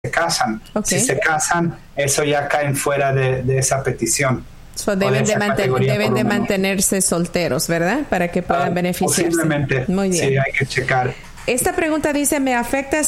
casan. Okay. Si se casan, eso ya caen fuera de esa petición. So deben de mantenerse solteros, ¿verdad? Para que puedan beneficiarse. Posiblemente. Muy bien. Sí, hay que checar. Esta pregunta dice, ¿me afecta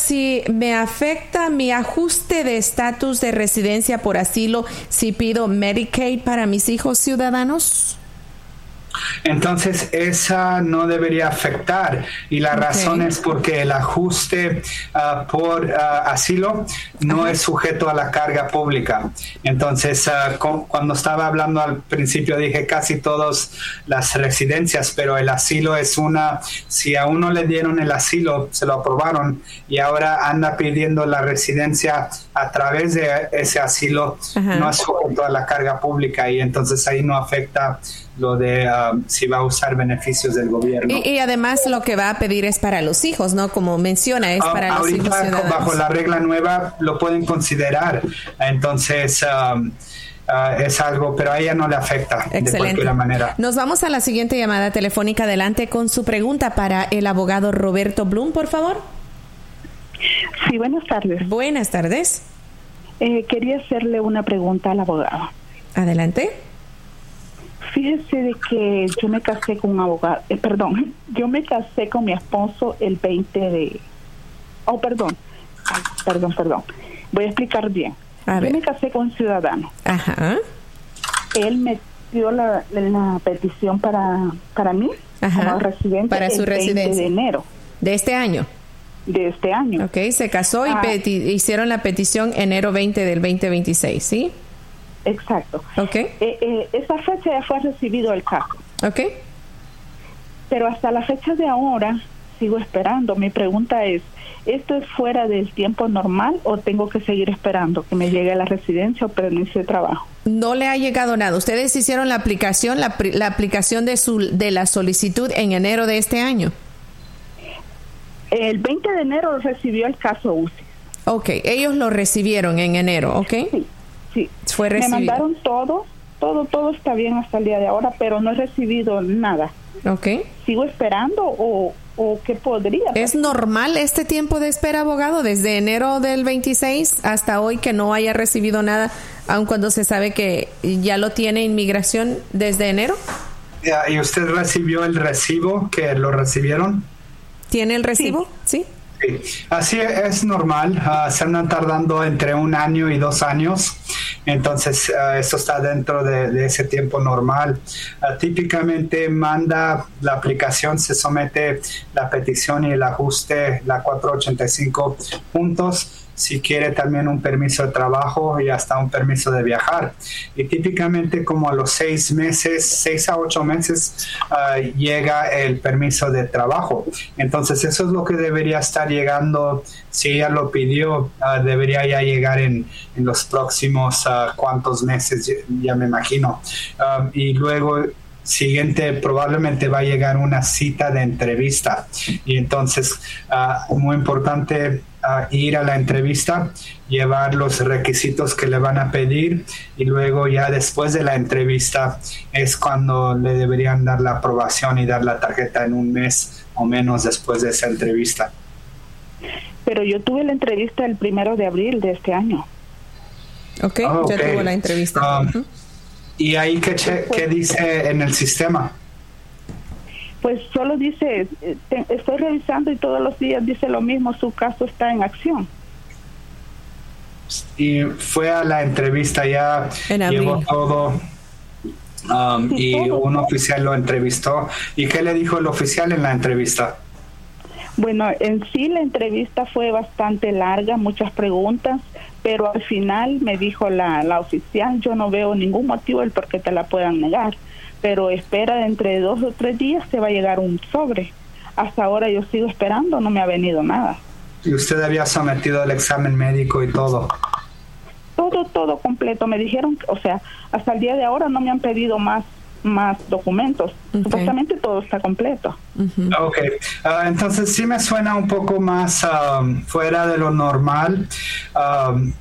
mi ajuste de estatus de residencia por asilo si pido Medicaid para mis hijos ciudadanos? Entonces, esa no debería afectar, y la razón es porque el ajuste por asilo no es sujeto a la carga pública. Entonces, cuando estaba hablando al principio dije casi todas las residencias, pero el asilo es si a uno le dieron el asilo, se lo aprobaron y ahora anda pidiendo la residencia a través de ese asilo, no es sujeto a la carga pública, y entonces ahí no afecta lo de si va a usar beneficios del gobierno. Y además lo que va a pedir es para los hijos, ¿no? Como menciona, es para los hijos ciudadanos. Ahorita, bajo la regla nueva, lo pueden considerar. Entonces, es algo, pero a ella no le afecta. Excelente. De cualquier manera. Nos vamos a la siguiente llamada telefónica. Adelante con su pregunta para el abogado Roberto Blum, por favor. Sí, buenas tardes. Buenas tardes. Quería hacerle una pregunta al abogado. Adelante. Fíjese de que yo me casé con un abogado, yo me casé con mi esposo el 20 de... perdón. Voy a explicar bien. Yo me casé con un ciudadano. Ajá. Él me dio la petición para mí, como residente, para su residencia. 20 de enero. ¿De este año? De este año. Ok, se casó y hicieron la petición enero 20 del 2026, ¿sí? Exacto. Okay. Esa fecha ya fue recibido el caso. Okay. Pero hasta la fecha de ahora sigo esperando. Mi pregunta es, ¿esto es fuera del tiempo normal o tengo que seguir esperando que me llegue la residencia o permiso de trabajo? No le ha llegado nada. Ustedes hicieron la aplicación, la aplicación de la solicitud en enero de este año. El 20 de enero recibió el caso UCI. Okay. Ellos lo recibieron en enero, ¿ok? Sí. Fue recibido. Me mandaron todo está bien hasta el día de ahora, pero no he recibido nada. Okay. ¿Sigo esperando o qué podría pasar? ¿Es normal este tiempo de espera, abogado, desde enero del 26 hasta hoy que no haya recibido nada, aun cuando se sabe que ya lo tiene inmigración desde enero? ¿Y usted recibió el recibo que lo recibieron? ¿Tiene el recibo? Sí. Así es normal, se andan tardando entre 1 año y 2 años, entonces esto está dentro de ese tiempo normal. Típicamente manda la aplicación, se somete la petición y el ajuste, la 485 puntos. Si quiere también un permiso de trabajo y hasta un permiso de viajar. Y típicamente como a los 6 a 8 meses llega el permiso de trabajo. Entonces eso es lo que debería estar llegando. Si ella lo pidió, debería ya llegar en los próximos cuantos meses, ya me imagino. Y luego siguiente probablemente va a llegar una cita de entrevista. Y entonces muy importante ir a la entrevista, llevar los requisitos que le van a pedir, y luego ya después de la entrevista es cuando le deberían dar la aprobación y dar la tarjeta en 1 mes o menos después de esa entrevista. Pero yo tuve la entrevista el 1 de abril de este año. Okay. Ya tuvo la entrevista. ¿Y ahí qué dice en el sistema? Pues solo dice, estoy revisando y todos los días dice lo mismo, su caso está en acción. Y fue a la entrevista, ya llevó todo, y todo. Un oficial lo entrevistó. ¿Y qué le dijo el oficial en la entrevista? Bueno, en sí la entrevista fue bastante larga, muchas preguntas, pero al final me dijo la oficial, yo no veo ningún motivo el por qué te la puedan negar, pero espera, entre 2 o 3 días te va a llegar un sobre. Hasta ahora yo sigo esperando, no me ha venido nada. ¿Y usted había sometido el examen médico y todo? Todo completo. Me dijeron, o sea, hasta el día de ahora no me han pedido más documentos. Supuestamente todo está completo. Okay. Entonces sí me suena un poco más fuera de lo normal.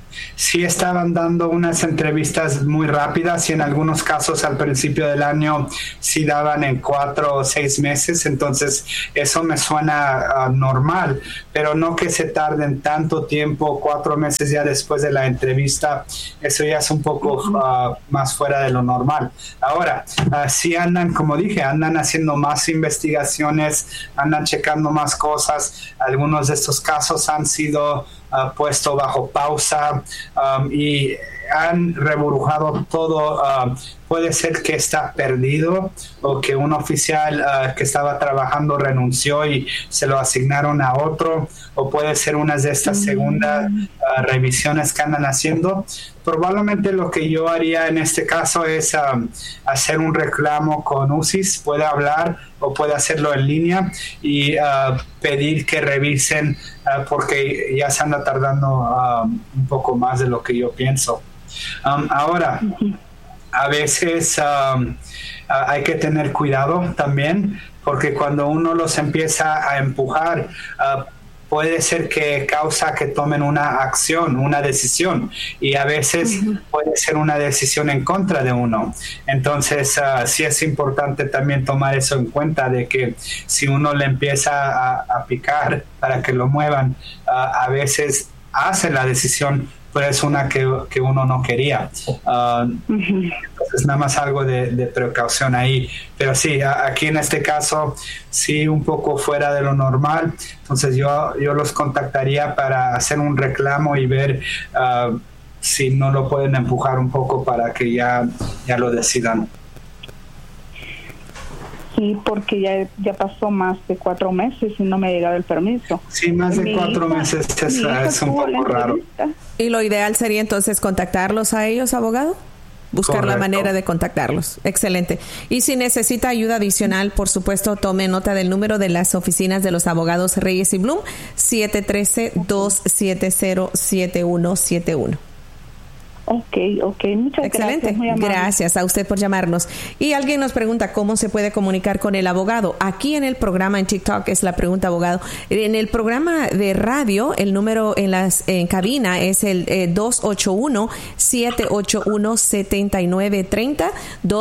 Sí estaban dando unas entrevistas muy rápidas y en algunos casos al principio del año sí daban en 4 o 6 meses, entonces eso me suena normal, pero no que se tarden tanto tiempo, 4 meses ya después de la entrevista, eso ya es un poco más fuera de lo normal. Ahora, sí andan, como dije, andan haciendo más investigaciones, andan checando más cosas, algunos de estos casos han sido puesto bajo pausa y han reburujado todo. Puede ser que está perdido o que un oficial que estaba trabajando renunció y se lo asignaron a otro, o puede ser una de estas segundas revisiones que andan haciendo. Probablemente lo que yo haría en este caso es hacer un reclamo con UCIS, puede hablar o puede hacerlo en línea y pedir que revisen porque ya se anda tardando un poco más de lo que yo pienso. Ahora, a veces hay que tener cuidado también, porque cuando uno los empieza a empujar, puede ser que causa que tomen una acción, una decisión, y a veces puede ser una decisión en contra de uno. Entonces, sí es importante también tomar eso en cuenta, de que si uno le empieza a picar para que lo muevan, a veces hace la decisión, pero es una que uno no quería. Entonces, nada más algo de precaución ahí. Pero sí, aquí en este caso, sí, un poco fuera de lo normal. Entonces, yo los contactaría para hacer un reclamo y ver si no lo pueden empujar un poco para que ya lo decidan. Sí, porque ya pasó más de 4 meses y no me ha llegado el permiso. Sí, más de 4 meses es un poco raro. Y lo ideal sería entonces contactarlos a ellos, abogado. Buscar Correcto. La manera de contactarlos. Excelente. Y si necesita ayuda adicional, por supuesto, tome nota del número de las oficinas de los abogados Reyes y Blum, 713-270-7171. Ok, muchas Excelente. gracias. Muy amable. Gracias a usted por llamarnos. Y alguien nos pregunta cómo se puede comunicar con el abogado. Aquí en el programa en TikTok es la pregunta, abogado. En el programa de radio, el número en cabina es el 281-781-7930.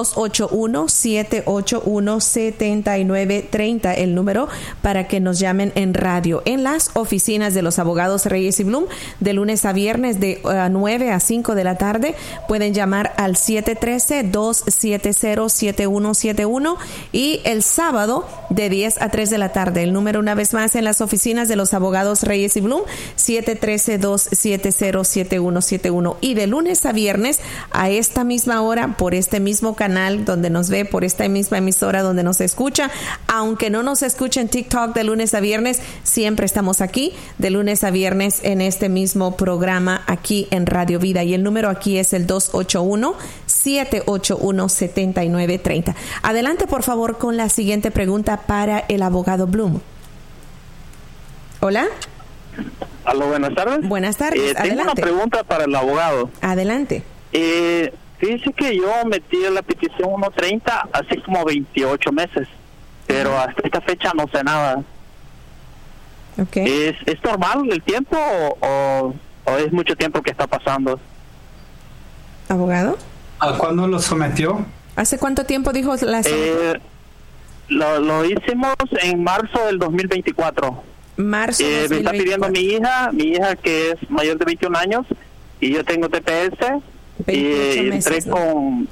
281-781-7930, el número para que nos llamen en radio. En las oficinas de los abogados Reyes y Blum, de lunes a viernes de 9 a 5 de la tarde, pueden llamar al 713-270-7171 y el sábado de 10 a 3 de la tarde. El número una vez más en las oficinas de los abogados Reyes y Blum, 713-270-7171 y de lunes a viernes a esta misma hora por este mismo canal donde nos ve, por esta misma emisora donde nos escucha, aunque no nos escuche en TikTok de lunes a viernes, siempre estamos aquí de lunes a viernes en este mismo programa aquí en Radio Vida y el número aquí es el 281-781-7930. Adelante, por favor, con la siguiente pregunta para el abogado Blum. Hola. Aló, buenas tardes. Buenas tardes, tengo adelante. una pregunta para el abogado. Adelante. Fíjese que yo metí la petición 130 hace como 28 meses, pero hasta esta fecha no sé nada. Okay. ¿Es normal el tiempo o es mucho tiempo que está pasando? ¿Abogado? ¿Cuándo lo sometió? ¿Hace cuánto tiempo dijo la Lo hicimos en marzo del 2024. Marzo 2024. Me está pidiendo mi hija que es mayor de 21 años y yo tengo TPS y entré con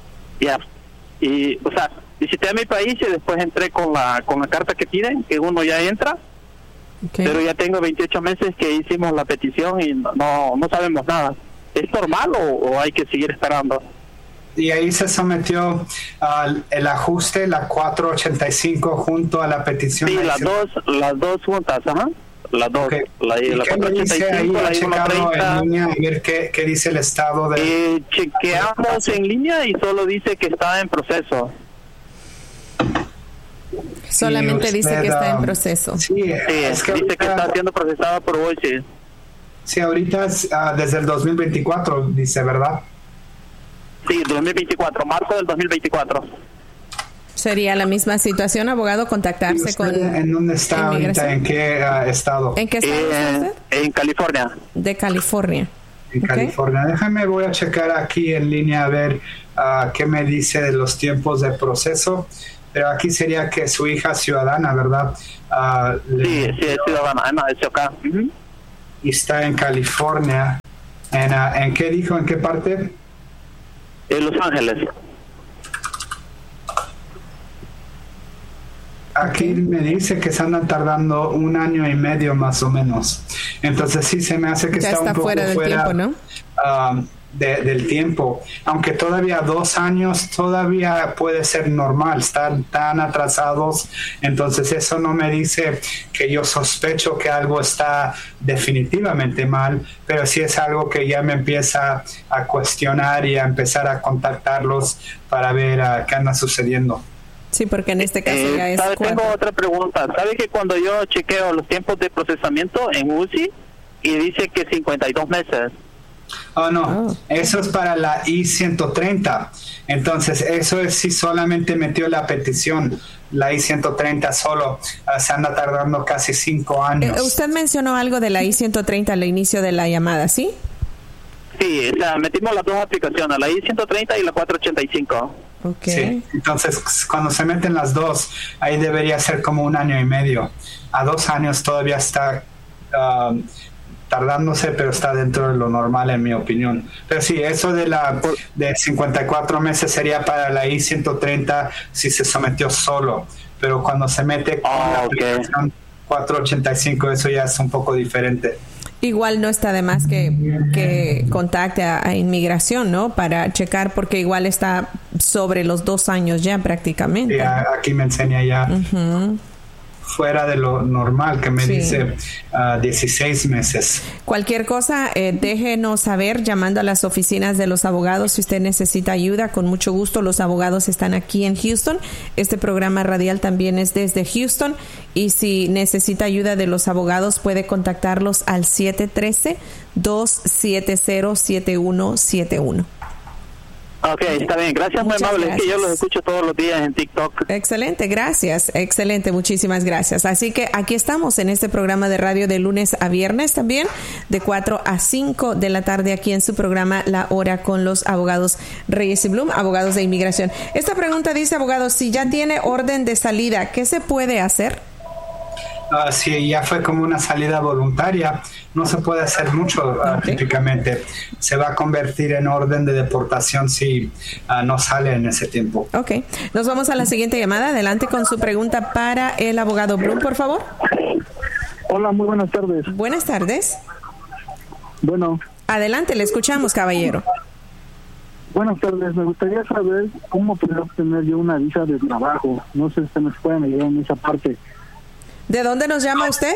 y o sea, visité a mi país y después entré con la carta que piden, que uno ya entra. Okay. Pero ya tengo 28 meses que hicimos la petición y no sabemos nada. ¿Es normal o hay que seguir esperando? Y ahí se sometió el ajuste, la 485 junto a la petición. Sí, las dos juntas, ajá. Las dos. Okay. La 485, la 130. En línea y ver qué dice el estado de... chequeamos en línea y solo dice que está en proceso. Solamente usted, dice que está en proceso. Sí, es que dice que está siendo procesada por Voice. Sí, ahorita es desde el 2024, dice, ¿verdad? Sí, 2024, marzo del 2024. ¿Sería la misma situación, abogado, contactarse con... ¿En dónde está ahorita? ¿En qué estado? ¿En qué estado está usted? En California. De California. En California. Déjame, voy a checar aquí en línea a ver qué me dice de los tiempos de proceso. Pero aquí sería que su hija es ciudadana, ¿verdad? Sí, es ciudadana. Es acá. Y está en California. ¿En qué dijo? ¿En qué parte? En Los Ángeles. Aquí me dice que se andan tardando 1 año y medio más o menos. Entonces sí se me hace que ya está un poco fuera del tiempo, ¿no? Del tiempo. Aunque todavía 2 años todavía puede ser normal. Están tan atrasados. Entonces eso no me dice que yo sospecho que algo está definitivamente mal, pero sí es algo que ya me empieza a cuestionar y a empezar a contactarlos para ver qué anda sucediendo. Sí, porque en este caso ya es... Tengo otra pregunta. ¿Sabe que cuando yo chequeo los tiempos de procesamiento en UCI y dice que 52 meses? Oh, no. Eso es para la I-130. Entonces, eso es si solamente metió la petición. La I-130 solo se anda tardando casi 5 años. Usted mencionó algo de la I-130 al inicio de la llamada, ¿sí? Sí, o sea, metimos las dos aplicaciones, la I-130 y la 485. Okay. Sí, entonces cuando se meten las dos, ahí debería ser como 1 año y medio. A 2 años todavía está tardándose, pero está dentro de lo normal en mi opinión. Pero sí, eso de 54 meses sería para la I-130 si se sometió solo, pero cuando se mete con la aplicación 485, eso ya es un poco diferente. Igual no está de más que contacte a inmigración, ¿no? Para checar, porque igual está sobre los 2 años ya prácticamente. Sí, aquí me enseña ya fuera de lo normal, que me dice 16 meses. Cualquier cosa, déjenos saber llamando a las oficinas de los abogados si usted necesita ayuda. Con mucho gusto, los abogados están aquí en Houston. Este programa radial también es desde Houston. Y si necesita ayuda de los abogados, puede contactarlos al 713-270-7171. Ok, está bien. Gracias, muy amable. Es que yo los escucho todos los días en TikTok. Excelente, gracias. Excelente, muchísimas gracias. Así que aquí estamos en este programa de radio de lunes a viernes también, de 4 a 5 de la tarde, aquí en su programa La Hora con los abogados Reyes y Bloom, abogados de inmigración. Esta pregunta dice, abogado, si ya tiene orden de salida, ¿qué se puede hacer? Si ya fue como una salida voluntaria, no se puede hacer mucho típicamente. Se va a convertir en orden de deportación si no sale en ese tiempo. Ok, nos vamos a la siguiente llamada. Adelante con su pregunta para el abogado Bloom, por favor. Hola, muy buenas tardes. Buenas tardes. Bueno. Adelante, le escuchamos, caballero. Buenas tardes, me gustaría saber cómo puedo obtener yo una visa de trabajo. No sé si me pueden ayudar en esa parte. ¿De dónde nos llama usted?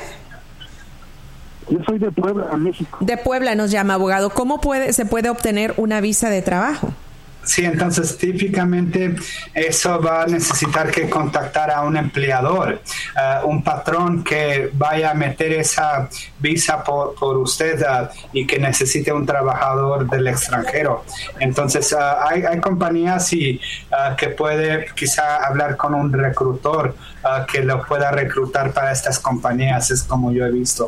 Yo soy de Puebla, México. De Puebla nos llama, abogado. ¿Cómo se puede obtener una visa de trabajo? Sí, entonces típicamente eso va a necesitar que contactar a un empleador, un patrón que vaya a meter esa visa por usted y que necesite un trabajador del extranjero. Entonces hay compañías que puede quizá hablar con un reclutor que lo pueda reclutar para estas compañías, es como yo he visto.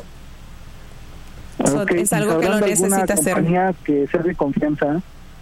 Okay. Es algo que lo necesita hacer. ¿Compañía que sea de confianza?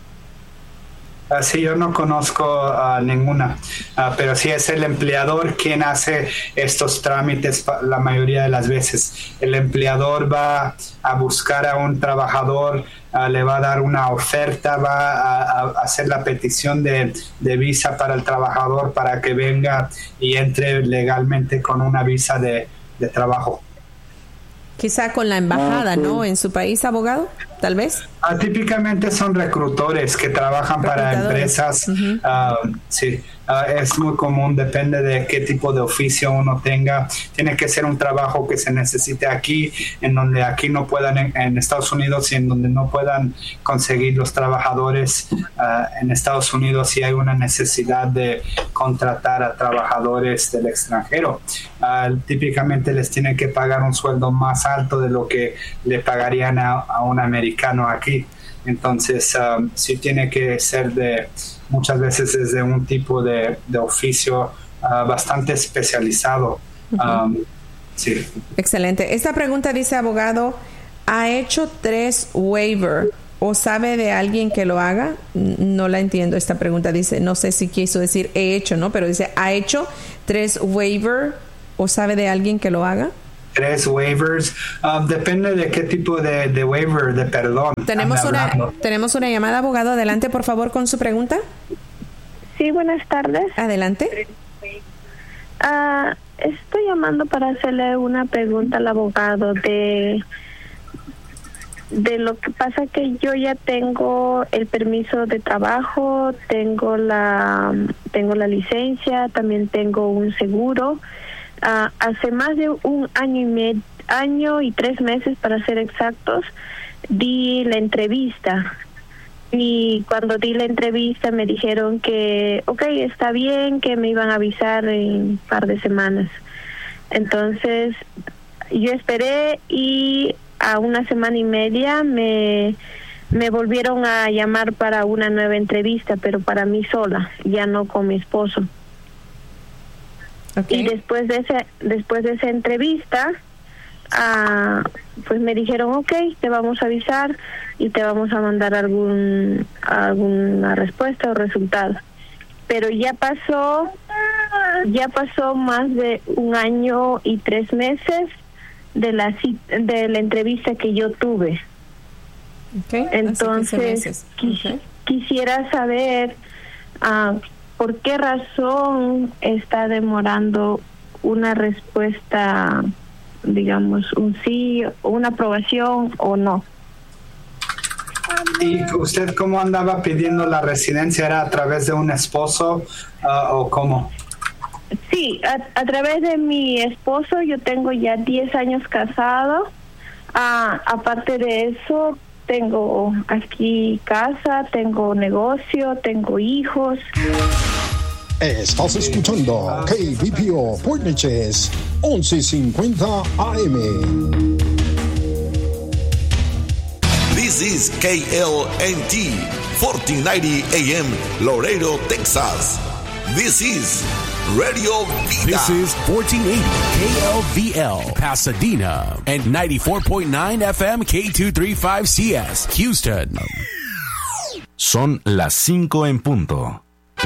Sí, yo no conozco ninguna, pero sí es el empleador quien hace estos trámites la mayoría de las veces. El empleador va a buscar a un trabajador, le va a dar una oferta, va a hacer la petición de visa para el trabajador para que venga y entre legalmente con una visa de trabajo. Quizá con la embajada, ¿no? En su país, abogado, tal vez. Típicamente son reclutadores que trabajan para empresas. Sí, es muy común, depende de qué tipo de oficio uno tenga. Tiene que ser un trabajo que se necesite aquí, en donde aquí no puedan, en Estados Unidos, y en donde no puedan conseguir los trabajadores en Estados Unidos, si hay una necesidad de contratar a trabajadores del extranjero. Típicamente les tienen que pagar un sueldo más alto de lo que le pagarían a un americano aquí. Entonces sí tiene que ser muchas veces es de un tipo de oficio bastante especializado. Sí. Excelente. Esta pregunta dice, abogado, ha hecho 3 waiver o sabe de alguien que lo haga. No la entiendo esta pregunta. Dice, no sé si quiso decir he hecho, ¿no? Pero dice, ha hecho 3 waiver o sabe de alguien que lo haga. 3 waivers. Depende de qué tipo de waiver, de perdón. Tenemos una llamada, abogado. Adelante, por favor, con su pregunta. Sí, buenas tardes. Adelante. Estoy llamando para hacerle una pregunta al abogado de lo que pasa, que yo ya tengo el permiso de trabajo, tengo la licencia, también tengo un seguro. Hace más de un año y 3 meses, para ser exactos, di la entrevista. Y cuando di la entrevista me dijeron que, okay, está bien, que me iban a avisar en un par de semanas. Entonces, yo esperé y a 1 semana y media me volvieron a llamar para una nueva entrevista, pero para mí sola, ya no con mi esposo. Okay. Y después de esa entrevista, pues me dijeron, okay, te vamos a avisar y te vamos a mandar alguna respuesta o resultado. Pero ya pasó más de 1 año y 3 meses de la entrevista que yo tuve. Okay. Entonces, quisiera saber por qué razón está demorando una respuesta, digamos, un sí, una aprobación o no. ¿Y usted cómo andaba pidiendo la residencia? ¿Era a través de un esposo o cómo? Sí, a través de mi esposo. Yo tengo ya 10 años casado. Aparte de eso, tengo aquí casa, tengo negocio, tengo hijos. Estás escuchando KBPO Port Neches 1150 AM. This is KLNT 1490 AM, Laredo, Texas. This is Radio Vida. This is 1480 KLVL, Pasadena, and 94.9 FM K235CS, Houston. Son las 5 en punto.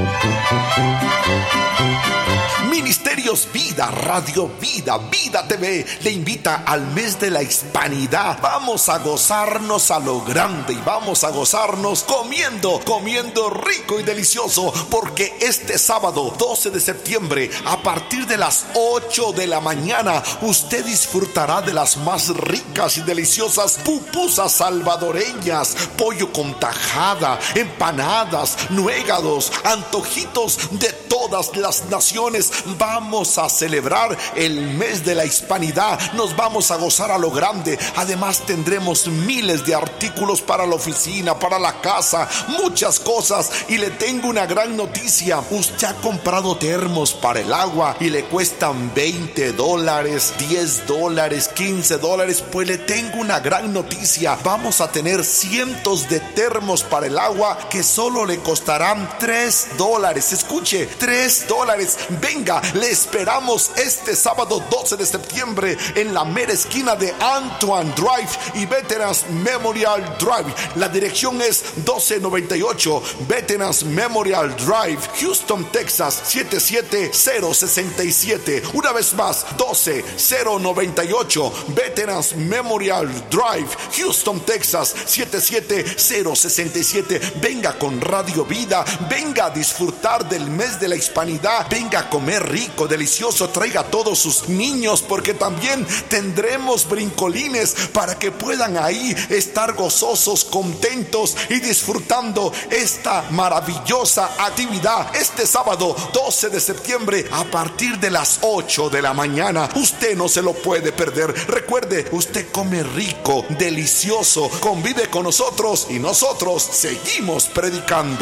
Ministerios Vida, Radio Vida, Vida TV le invita al mes de la hispanidad. Vamos a gozarnos a lo grande y vamos a gozarnos comiendo rico y delicioso, porque este sábado 12 de septiembre a partir de las 8 de la mañana usted disfrutará de las más ricas y deliciosas pupusas salvadoreñas, pollo con tajada, empanadas, nuegados, antojitos de todas las naciones. Vamos a celebrar el mes de la hispanidad, nos vamos a gozar a lo grande. Además tendremos miles de artículos para la oficina, para la casa, muchas cosas. Y le tengo una gran noticia: usted ha comprado termos para el agua y le cuestan $20, $10, $15. Pues le tengo una gran noticia: vamos a tener cientos de termos para el agua que solo le costarán $3. Escuche, $3. Venga, le esperamos este sábado 12 de septiembre en la mera esquina de Antoine Drive y Veterans Memorial Drive. La dirección es 1298 Veterans Memorial Drive, Houston, Texas 77067. Una vez más, 12098 Veterans Memorial Drive, Houston, Texas 77067. Venga con Radio Vida, venga a disfrutar del mes de la hispanidad, venga a comer rico, delicioso, traiga a todos sus niños, porque también tendremos brincolines para que puedan ahí estar gozosos, contentos y disfrutando esta maravillosa actividad este sábado 12 de septiembre a partir de las 8 de la mañana. Usted no se lo puede perder. Recuerde, usted come rico, delicioso, convive con nosotros y nosotros seguimos predicando.